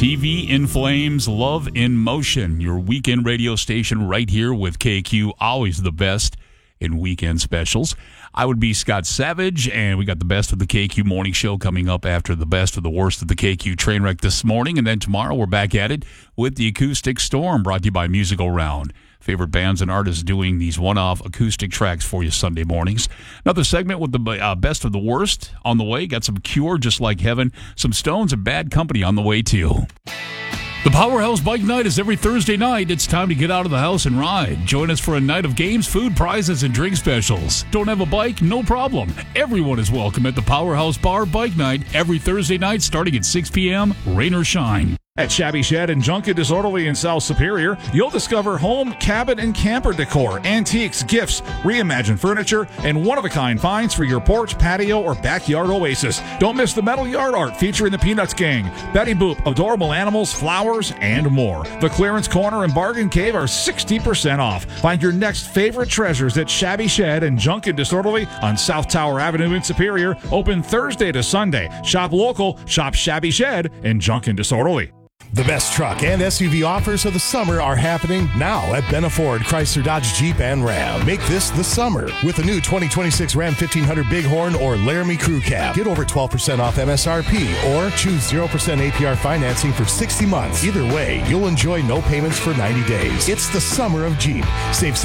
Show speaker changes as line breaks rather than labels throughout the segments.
TV in Flames, Love in Motion, your weekend radio station right here with KQ, always the best in weekend specials. I would be Scott Savage, and we got the best of the KQ morning show coming up after the best of the worst of the KQ train wreck this morning, and then tomorrow we're back at it with the Acoustic Storm, brought to you by Musical Round. Favorite bands and artists doing these one-off acoustic tracks for you Sunday mornings. Another segment with the best of the worst on the way. Got some Cure, Just Like Heaven, some Stones, and Bad Company on the way too. The Powerhouse Bike Night is every Thursday night. It's time to get out of the house and ride. Join us for a night of games, food, prizes, and drink specials. Don't have a bike? No problem. Everyone is welcome at the Powerhouse Bar Bike Night every Thursday night starting at 6 p.m., rain or shine.
At Shabby Shed and Junket Disorderly in South Superior, you'll discover home, cabin, and camper decor, antiques, gifts, reimagined furniture, and one-of-a-kind finds for your porch, patio, or backyard oasis. Don't miss the metal yard art featuring the Peanuts Gang, Betty Boop, adorable animals, flowers, and more. The Clearance Corner and Bargain Cave are 60% off. Find your next favorite treasures at Shabby Shed and Junket Disorderly on South Tower Avenue in Superior, open Thursday to Sunday. Shop local, shop Shabby Shed and Junket Disorderly.
The best truck and SUV offers of the summer are happening now at Benna Ford, Chrysler, Dodge, Jeep, and Ram. Make this the summer with the new 2026 Ram 1500 Bighorn or Laramie Crew Cab. Get over 12% off MSRP or choose 0% APR financing for 60 months. Either way, you'll enjoy no payments for 90 days. It's the summer of Jeep. Save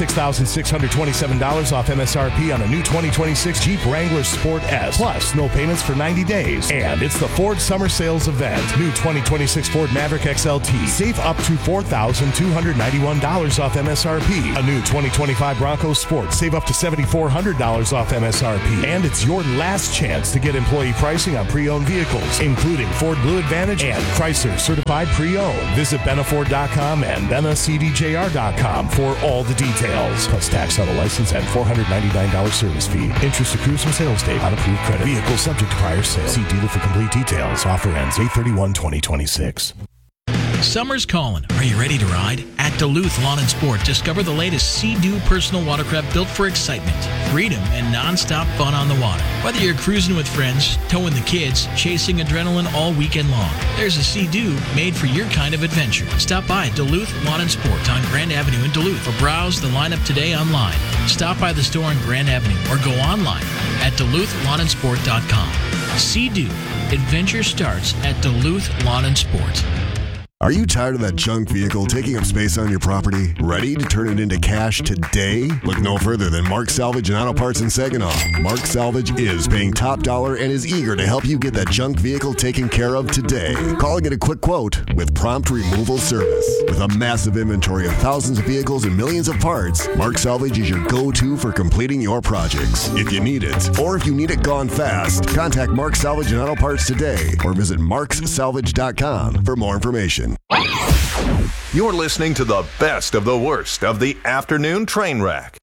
$6,627 off MSRP on a new 2026 Jeep Wrangler Sport S. Plus, no payments for 90 days. And it's the Ford Summer Sales Event. New 2026 Ford Maverick XLT. Save up to $4,291 off MSRP. A new 2025 Bronco Sport. Save up to $7,400 off MSRP. And it's your last chance to get employee pricing on pre-owned vehicles, including Ford Blue Advantage and Chrysler Certified Pre-Owned. Visit BennaFord.com and BennaCDJR.com for all the details. Plus tax on a license and $499 service fee. Interest accrues from sales date on approved credit. Vehicle subject to prior sale. See dealer for complete details. Offer ends 8/31/2026.
Summer's calling. Are you ready to ride? At Duluth Lawn & Sport, discover the latest Sea-Doo personal watercraft built for excitement, freedom, and non-stop fun on the water. Whether you're cruising with friends, towing the kids, chasing adrenaline all weekend long, there's a Sea-Doo made for your kind of adventure. Stop by Duluth Lawn & Sport on Grand Avenue in Duluth or browse the lineup today online. Stop by the store on Grand Avenue or go online at DuluthLawnandSport.com. Sea-Doo. Adventure starts at Duluth Lawn & Sport.
Are you tired of that junk vehicle taking up space on your property? Ready to turn it into cash today? Look no further than Mark Salvage and Auto Parts in Saginaw. Mark Salvage is paying top dollar and is eager to help you get that junk vehicle taken care of today. Call and get a quick quote with prompt removal service. With a massive inventory of thousands of vehicles and millions of parts, Mark Salvage is your go-to for completing your projects. If you need it, or if you need it gone fast, contact Mark Salvage and Auto Parts today or visit marksalvage.com for more information.
You're listening to the best of the worst of the afternoon train wreck.